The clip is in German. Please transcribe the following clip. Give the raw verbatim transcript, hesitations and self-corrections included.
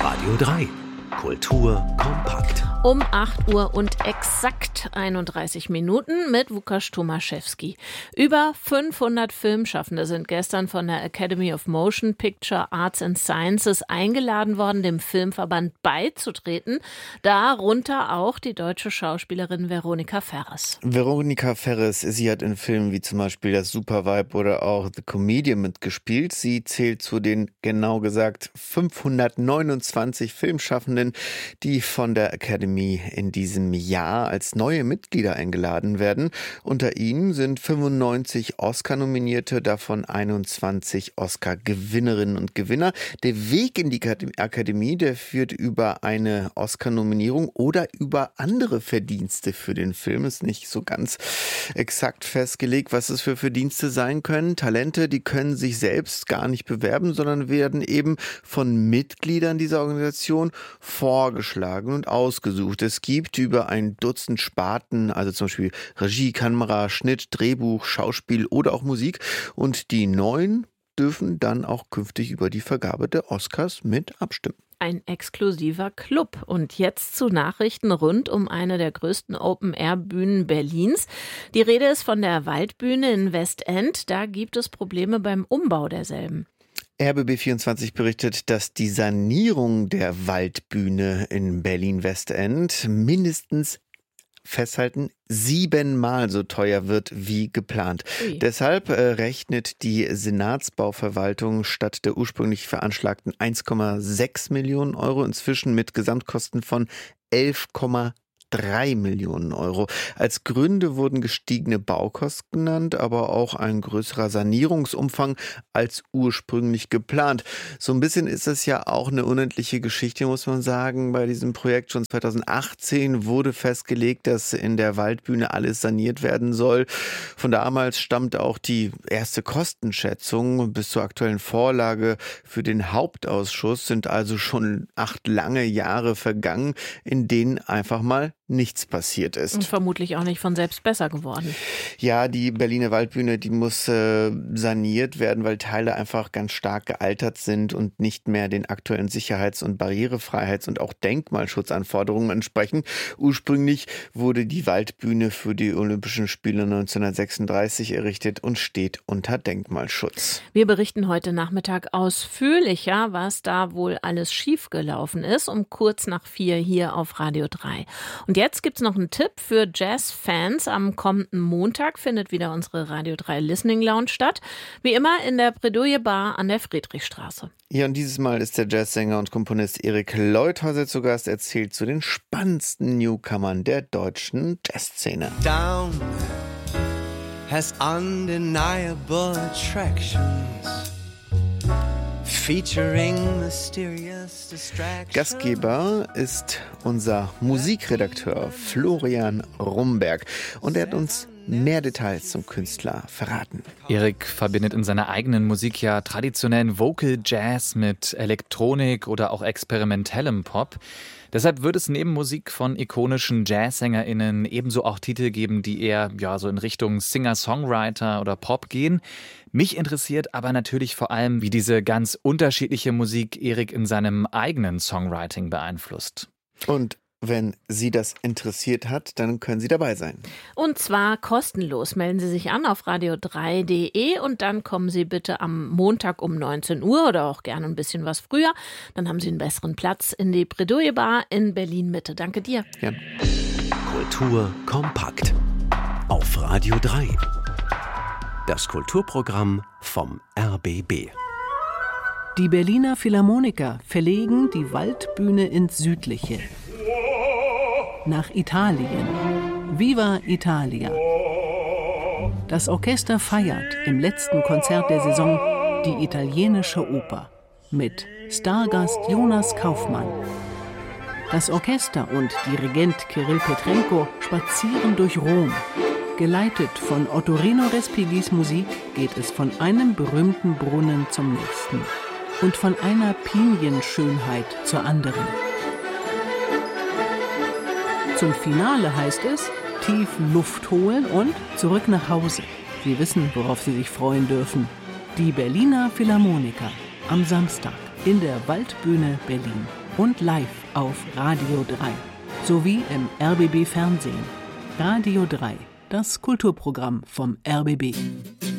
Radio drei. Kultur kompakt. Um acht Uhr und exakt einunddreißig Minuten mit Łukasz Tomaszewski. Über fünfhundert Filmschaffende sind gestern von der Academy of Motion Picture Arts and Sciences eingeladen worden, dem Filmverband beizutreten. Darunter auch die deutsche Schauspielerin Veronika Ferres. Veronika Ferres, sie hat in Filmen wie zum Beispiel Das Supervibe oder auch The Comedian mitgespielt. Sie zählt zu den, genau gesagt, fünfhundertneunundzwanzig Filmschaffenden, die von der Academy in diesem Jahr als neue Mitglieder eingeladen werden. Unter ihnen sind fünfundneunzig Oscar-Nominierte, davon einundzwanzig Oscar-Gewinnerinnen und Gewinner. Der Weg in die Akademie, der führt über eine Oscar-Nominierung oder über andere Verdienste für den Film. Ist nicht so ganz exakt festgelegt, was es für Verdienste sein können. Talente, die können sich selbst gar nicht bewerben, sondern werden eben von Mitgliedern dieser Organisation vorgeschlagen und ausgesucht. Es gibt über ein Dutzend Sparten, also zum Beispiel Regie, Kamera, Schnitt, Drehbuch, Schauspiel oder auch Musik. Und die Neuen dürfen dann auch künftig über die Vergabe der Oscars mit abstimmen. Ein exklusiver Club. Und jetzt zu Nachrichten rund um eine der größten Open-Air-Bühnen Berlins. Die Rede ist von der Waldbühne in Westend. Da gibt es Probleme beim Umbau derselben. R B B vierundzwanzig berichtet, dass die Sanierung der Waldbühne in Berlin-Westend mindestens festhalten, siebenmal so teuer wird wie geplant. Ui. Deshalb äh, rechnet die Senatsbauverwaltung statt der ursprünglich veranschlagten eins Komma sechs Millionen Euro inzwischen mit Gesamtkosten von elf Komma drei Millionen Euro. Als Gründe wurden gestiegene Baukosten genannt, aber auch ein größerer Sanierungsumfang als ursprünglich geplant. So ein bisschen ist es ja auch eine unendliche Geschichte, muss man sagen, bei diesem Projekt. Schon zweitausendachtzehn wurde festgelegt, dass in der Waldbühne alles saniert werden soll. Von damals stammt auch die erste Kostenschätzung. Bis zur aktuellen Vorlage für den Hauptausschuss sind also schon acht lange Jahre vergangen, in denen einfach mal nichts passiert ist. Und vermutlich auch nicht von selbst besser geworden. Ja, die Berliner Waldbühne, die muss äh, saniert werden, weil Teile einfach ganz stark gealtert sind und nicht mehr den aktuellen Sicherheits- und Barrierefreiheits- und auch Denkmalschutzanforderungen entsprechen. Ursprünglich wurde die Waldbühne für die Olympischen Spiele neunzehnhundertsechsunddreißig errichtet und steht unter Denkmalschutz. Wir berichten heute Nachmittag ausführlicher, was da wohl alles schiefgelaufen ist, um kurz nach vier hier auf Radio drei. Und jetzt gibt's noch einen Tipp für Jazz-Fans. Am kommenden Montag findet wieder unsere Radio drei Listening Lounge statt. Wie immer in der Bredouille Bar an der Friedrichstraße. Ja, und dieses Mal ist der Jazzsänger und Komponist Erik Leuthäuser zu Gast, erzählt zu den spannendsten Newcomern der deutschen Jazzszene. Down has undeniable attractions. Gastgeber ist unser Musikredakteur Florian Rumberg und er hat uns mehr Details zum Künstler verraten. Erik verbindet in seiner eigenen Musik ja traditionellen Vocal Jazz mit Elektronik oder auch experimentellem Pop. Deshalb wird es neben Musik von ikonischen JazzsängerInnen ebenso auch Titel geben, die eher ja, so in Richtung Singer-Songwriter oder Pop gehen. Mich interessiert aber natürlich vor allem, wie diese ganz unterschiedliche Musik Erik in seinem eigenen Songwriting beeinflusst. Und wenn Sie das interessiert hat, dann können Sie dabei sein. Und zwar kostenlos. Melden Sie sich an auf radio drei punkt de und dann kommen Sie bitte am Montag um neunzehn Uhr oder auch gerne ein bisschen was früher. Dann haben Sie einen besseren Platz in die Bredouille Bar in Berlin-Mitte. Danke dir. Ja. Kultur kompakt auf Radio drei. Das Kulturprogramm vom R B B. Die Berliner Philharmoniker verlegen die Waldbühne ins Südliche. Nach Italien. Viva Italia. Das Orchester feiert im letzten Konzert der Saison die italienische Oper mit Stargast Jonas Kaufmann. Das Orchester und Dirigent Kirill Petrenko spazieren durch Rom. Geleitet von Ottorino Respigis Musik geht es von einem berühmten Brunnen zum nächsten und von einer Pinienschönheit zur anderen. Zum Finale heißt es, tief Luft holen und zurück nach Hause. Sie wissen, worauf Sie sich freuen dürfen. Die Berliner Philharmoniker am Samstag in der Waldbühne Berlin. und live auf Radio drei sowie im R B B Fernsehen. Radio drei, das Kulturprogramm vom R B B.